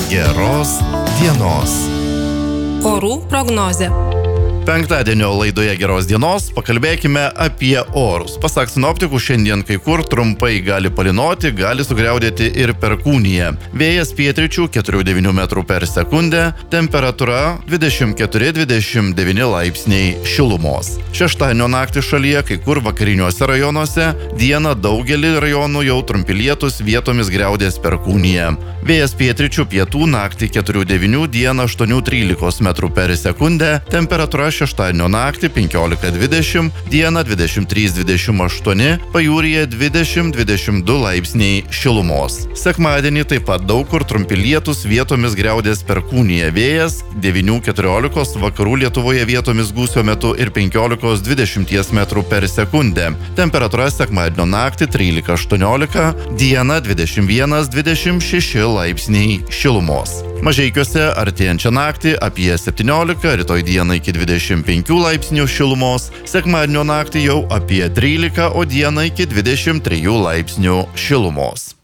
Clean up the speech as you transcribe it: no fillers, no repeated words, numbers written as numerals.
geros dienos. Orų prognozė. Penktadienio laidoje geros dienos pakalbėkime apie orus. Pasak sinoptikų, šiandien kai kur trumpai gali palynoti, gali sugriaudėti ir perkūnija. Vėjas pietryčių 4-9 metrų per sekundę, temperatūra 24-29 laipsniai šilumos. Šeštadienio naktį šalyje kai kur vakariniuose rajonuose, dieną daugelį rajonų jau trumpi lietūs, vietomis griaudės perkūnija. Vėjas pietryčių pietų naktį 4-9, dieną 8-13 metrų per sekundę, temperatūra šeštadienio naktį 15-20, dieną 23-28, pajūryje 20-22 laipsniai šilumos. Sekmadienį taip pat daug kur trumpi lietūs, vietomis griaudės perkūnija, vėjas 9-14, vakarų Lietuvoje vietomis gūsio metu ir 15-20 metrų per sekundę. Temperatūra sekmadienio naktį 13-18, dieną 21-26 laipsniai šilumos. Mažeikiuose artėjančią naktį apie 17, rytoj dieną iki 25 laipsnių šilumos, sekmadienio naktį jau apie 13, o dieną iki 23 laipsnių šilumos.